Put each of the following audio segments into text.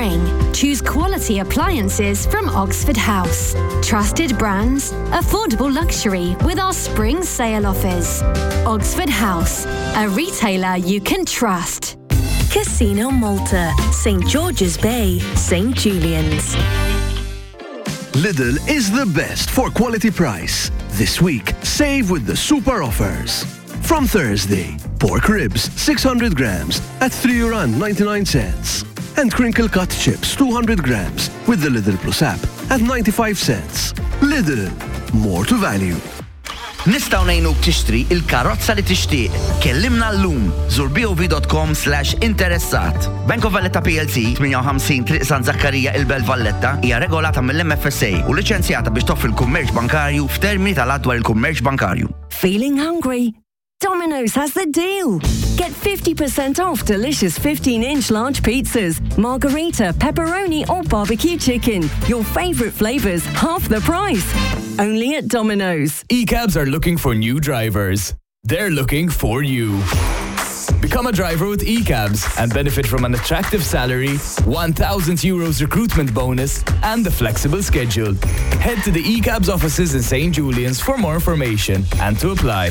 spring, choose quality appliances from Oxford House. Trusted brands, affordable luxury with our spring sale offers. Oxford House, a retailer you can trust. Casino Malta, St George's Bay, St Julian's. Lidl is the best for quality price. This week, save with the super offers. From Thursday, pork ribs 600 grams at €3.99. And crinkle cut chips 200 grams with the Lidl Plus app at 95 cents. Lidl, more to value. Nistaw nejnuk tixtri il-karozza li tixtieq. Kellimna llum. Zur bov.com/interessat. Bank of Valletta PLC 58 Triq San Zakkarija il-Belt Valletta hija regolata mill-MFSA u liċenzjata biex toffri l-kummerċ bankarju f'termini tal-adwar il-kummerċ bankarju. Feeling hungry? Domino's has the deal. Get 50% off delicious 15-inch large pizzas, margarita, pepperoni or barbecue chicken. Your favourite flavours, half the price. Only at Domino's. eCabs are looking for new drivers. They're looking for you. Become a driver with eCabs and benefit from an attractive salary, €1,000 recruitment bonus, and a flexible schedule. Head to the eCabs offices in St. Julian's for more information and to apply.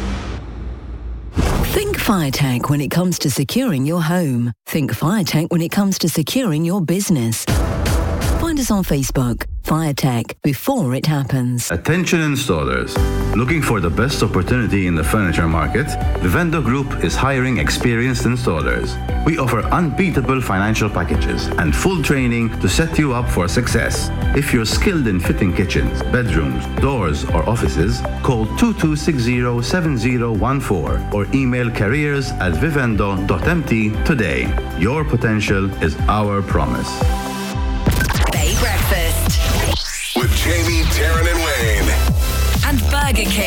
Think FireTech when it comes to securing your home. Think FireTech when it comes to securing your business. Find us on Facebook. FireTech, before it happens. Attention installers. Looking for the best opportunity in the furniture market? Vivendo Group is hiring experienced installers. We offer unbeatable financial packages and full training to set you up for success. If you're skilled in fitting kitchens, bedrooms, doors, or offices, call 2260-7014 or email careers@vivendo.mt today. Your potential is our promise. Bay Breakfast with Jamie, Taryn, and Wayne. and Burger King.